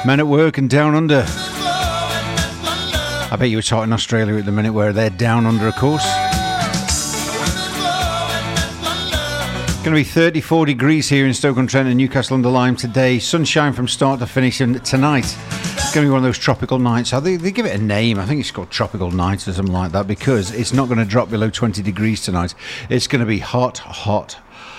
Men at Work and Down Under. I bet you it's hot in Australia at the minute where they're down under, of course. Going to be 34 degrees here in Stoke-on-Trent and Newcastle-under-Lyme today. Sunshine from start to finish, and tonight it's going to be one of those tropical nights. They give it a name. I think it's called Tropical Night or something like that, because it's not going to drop below 20 degrees tonight. It's going to be hot, hot,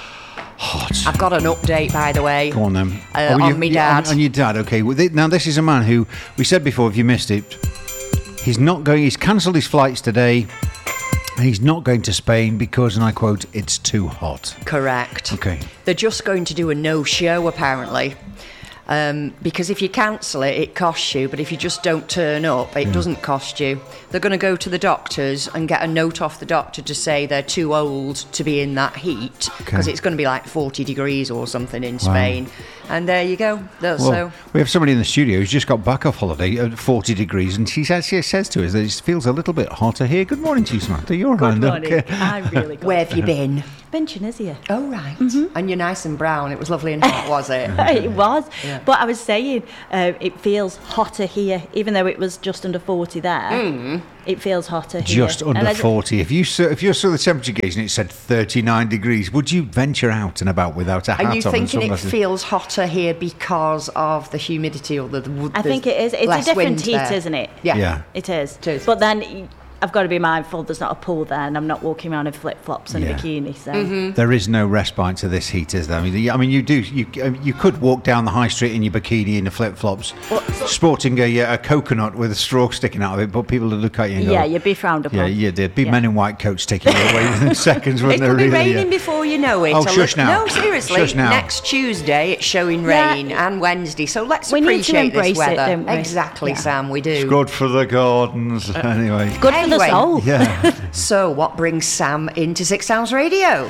hot. I've got an update, by the way. Go on then. On my dad. On your dad, okay. Now, this is a man who, we said before, if you missed it, he's cancelled his flights today. And he's not going to Spain because, and I quote, it's too hot. Correct. Okay. They're just going to do a no-show, apparently. Because if you cancel it, it costs you. But if you just don't turn up, it doesn't cost you. They're going to go to the doctors and get a note off the doctor to say they're too old to be in that heat. Because it's going to be like 40 degrees or something in Spain. And there you go. We have somebody in the studio who's just got back off holiday at 40 degrees, and she says to us that it feels a little bit hotter here. Good morning to you, Samantha. You're Good morning. Okay. I'm really good. Where have you been? Been Tunisia. Oh, right. Mm-hmm. And you're nice and brown. It was lovely and hot, was it? It was. Yeah. But I was saying, it feels hotter here, even though it was just under 40 there. It feels hotter here. Just under 40. If you saw the temperature gauge and it said 39 degrees, would you venture out and about without a hat on? Are you thinking it sunglasses? feels hotter here because of the humidity or I think it is. It's a different heat, isn't it? Yeah. It is. It is. But then I've got to be mindful there's not a pool there, and I'm not walking around in flip-flops and a bikini. So There is no respite to this heat, is there? I mean, you could walk down the high street in your bikini and the flip-flops, sporting a coconut with a straw sticking out of it, but people would look at you and go, you'd be frowned upon. Yeah, there'd be men in white coats taking you away within seconds, wouldn't It there? could be Really? raining before you know it. Oh, shush now. No, seriously. Shush now. Next Tuesday, it's showing rain, and Wednesday. So let's We need to appreciate embrace this weather. it, don't we? Exactly, Yeah. Sam. We do. It's good for the gardens, anyway. Good for the Anyway. soul. Yeah. So, what brings Sam into 6 Sounds Radio?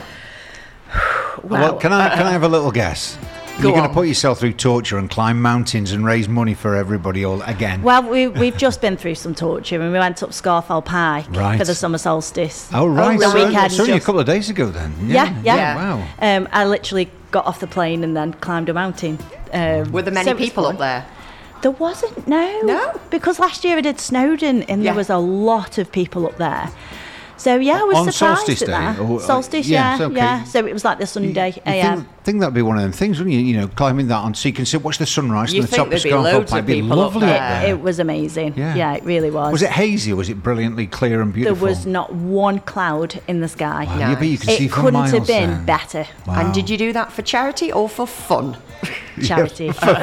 Well, can I have a little guess? Go You're going to on. put yourself through torture and climb mountains and raise money for everybody all again. Well, we've just been through some torture, and we went up Scafell Pike Right. for the summer solstice. Oh, right. The weekend. It's only a couple of days ago then. Yeah. Wow. I literally got off the plane and then climbed a mountain. Were there many so it was people fun. up there? There wasn't, no. No? Because last year I did Snowdon, and Yeah. there was a lot of people up there. So, yeah, I was On surprised solstice at day? that. Or- Solstice, yeah, yeah, okay. yeah. So it was like the Sunday You AM. think that'd be one of them things, wouldn't you? You know, climbing that on so you can sit, watch the sunrise You from the think top of there'd be Scafell loads Pike. of It'd be people up lovely there. up there. It was amazing. Yeah. Yeah, it really was. Was it hazy or was it brilliantly clear and There beautiful? was not one cloud in the sky. Wow, yeah, but you can see It for couldn't miles have been then. better. Wow. And did you do that for charity or for fun? Charity. What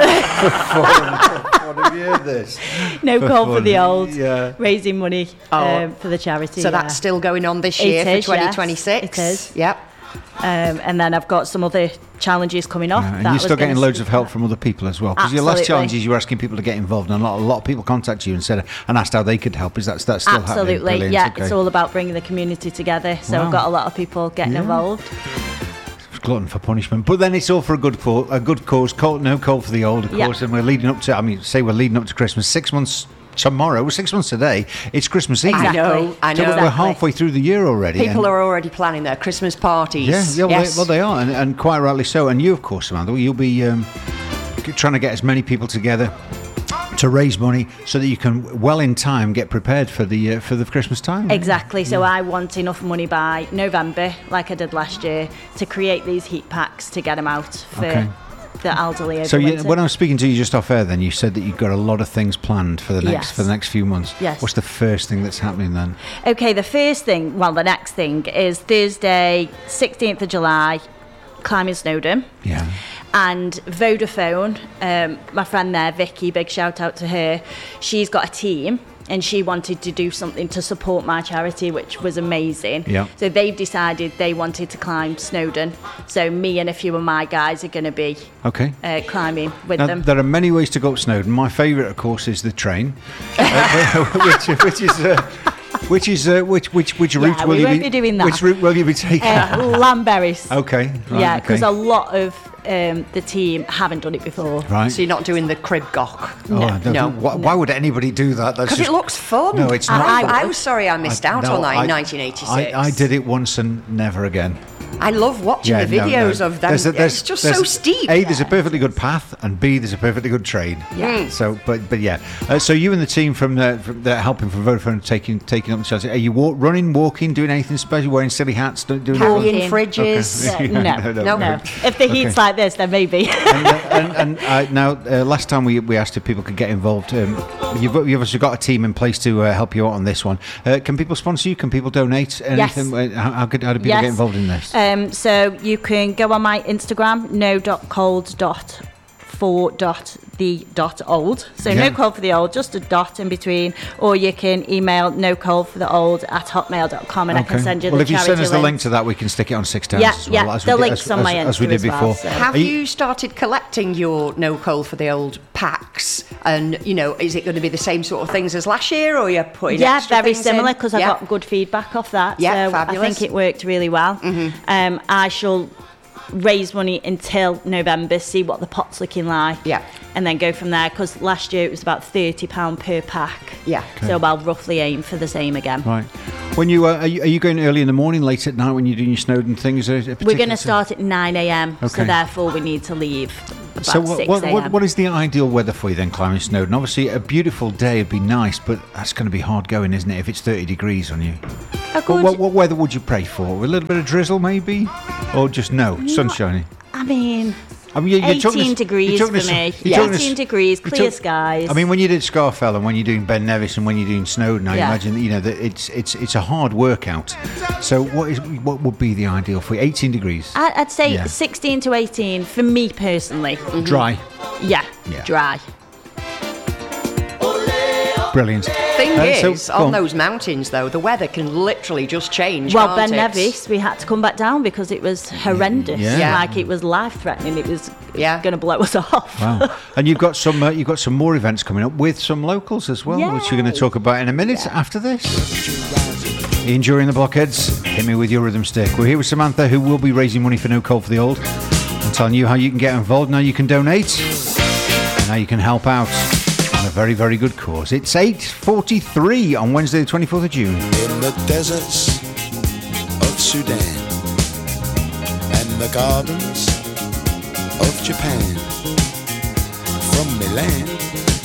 have you heard this? No For call for fun. the old. Yeah. Raising money Oh. for the charity. So yeah. that's still going on this year It for is, yes. 2026? It is. Yep. And then I've got some other challenges coming off. And that I you're was still getting gonna loads of speak help about. from other people as well. Because your last Absolutely. challenges, you were asking people to get involved, and a lot of people contacted you and said and asked how they could help. Is that still happening? Absolutely, Brilliant, yeah. okay. It's all about bringing the community together. So Wow. I've got a lot of people getting Yeah. involved. Glutton for punishment, but then it's all for a good cause. No call for the old, of Yeah. course. And we're leading up to. We're leading up to Christmas. 6 months tomorrow. 6 months today. It's Christmas Eve. Exactly. I So know. we're halfway through the year already. People and- are already planning their Christmas parties. Yeah, Yes. well, they are, and quite rightly so. And you, of course, Samantha, you'll be trying to get as many people together to raise money so that you can, well in time, get prepared for the Christmas time. Exactly. So I want enough money by November, like I did last year, to create these heat packs to get them out for Okay. the elderly over So winter. when I was speaking to you just off air, then you said that you've got a lot of things planned for the Yes. next few months. Yes. What's the first thing that's happening then? Okay, the next thing is Thursday, 16th of July, climbing Snowdon. Yeah. And Vodafone, my friend there, Vicky, big shout out to her, she's got a team and she wanted to do something to support my charity, which was amazing. Yeah. So they've decided they wanted to climb Snowdon. So me and a few of my guys are going to be Okay. climbing with Now, them. there are many ways to go up Snowdon. My favourite, of course, is the train, which route Yeah, will we you won't be doing that. Which route will you be taking? Lamberries. Okay. Right, Yeah, okay. because a lot of the team haven't done it before. Right. So you're not doing the crib gok? No. Why would anybody do that? Because it looks fun. No, it's not. I'm sorry I missed out on that in 1986. I did it once and never again. I love watching the videos of them. It's just so steep. A, there's a perfectly good path, and B, there's a perfectly good train. Yeah. So, but yeah. So you and the team from the helping from Vodafone taking up the chance. Are you running, walking, doing anything special? Wearing silly hats, doing carrying fridges? Okay. No. If the heat's like this, then maybe. and now, last time we asked if people could get involved. You've obviously got a team in place to help you out on this one. Can people sponsor you? Can people donate anything? Yes. How do people get involved in this? So you can go on my Instagram, no.cold.for.the.old. So no cold for the old, just a dot in between. Or you can email nocoldfortheold@hotmail.com and I can send you the charity if you send us the link link to that, we can stick it on 6 times as well. The link's on my Instagram as we did before. well, so. Have you started collecting your No Cold for the Old packs? And, is it going to be the same sort of things as last year, or you're putting extra very things similar, in? because I got good feedback off that. Yeah, so fabulous. I think it worked really well. Mm-hmm. I shall raise money until November, see what the pot's looking like, and then go from there, because last year it was about £30 per pack, so I'll roughly aim for the same again. Right. When you are you going early in the morning, late at night when you're doing your Snowdon things? We're going to start at 9 a.m, so therefore we need to leave about 6 a.m. What is the ideal weather for you then, climbing Snowdon? Obviously a beautiful day would be nice, but that's going to be hard going, isn't it, if it's 30 degrees on you? What weather would you pray for? A little bit of drizzle maybe, or just sunshiny? I mean, you're 18 degrees for me. 18 degrees, clear skies. I mean, when you did Scarfell and when you're doing Ben Nevis and when you're doing Snowdon, I imagine that it's a hard workout. So what would be the ideal for you? 18 degrees. I'd say 16 to 18 for me personally. Mm-hmm. Dry. Yeah, dry. Brilliant. Thing is, on those mountains, though, the weather can literally just change. Well, Ben Nevis, we had to come back down because it was horrendous. Yeah. Like it was life-threatening. It was going to blow us off. Wow. And you've got some more events coming up with some locals as well, which we're going to talk about in a minute after this. Ian Dury and the Blockheads, hit me with your rhythm stick. We're here with Samantha, who will be raising money for No Cold for the Old. I'm telling you how you can get involved, now you can donate, and now you can help out. A very, very good cause. It's 8:43 on Wednesday the 24th of June. In the deserts of Sudan and the gardens of Japan, from Milan